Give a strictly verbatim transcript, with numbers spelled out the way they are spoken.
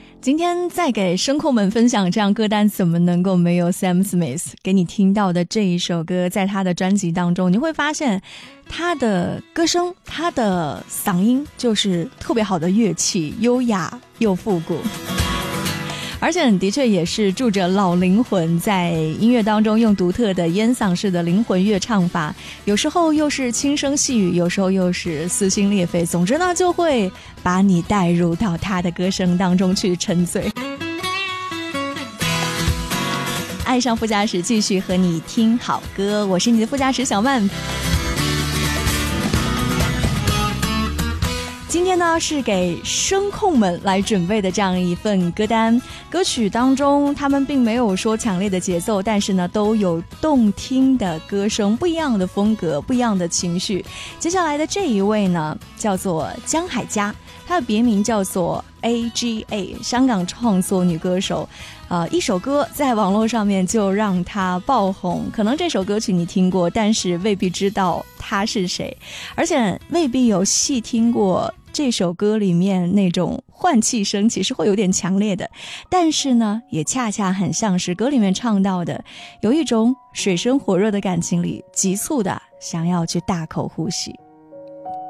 今天在给声控们分享这样歌单，怎么能够没有 Sam Smith？ 给你听到的这一首歌，在他的专辑当中，你会发现他的歌声，他的嗓音就是特别好的乐器，优雅又复古。而且的确也是住着老灵魂，在音乐当中用独特的烟嗓式的灵魂乐唱法，有时候又是轻声细语，有时候又是撕心裂肺，总之呢就会把你带入到他的歌声当中去沉醉。爱上副驾驶，继续和你听好歌，我是你的副驾驶小曼。今天呢是给声控们来准备的这样一份歌单，歌曲当中他们并没有说强烈的节奏，但是呢都有动听的歌声，不一样的风格，不一样的情绪。接下来的这一位呢叫做江海佳，她的别名叫做 A G A， 香港创作女歌手。呃，一首歌在网络上面就让她爆红，可能这首歌曲你听过，但是未必知道她是谁，而且未必有细听过这首歌里面那种换气声，其实会有点强烈的，但是呢也恰恰很像是歌里面唱到的，有一种水深火热的感情里急促的想要去大口呼吸。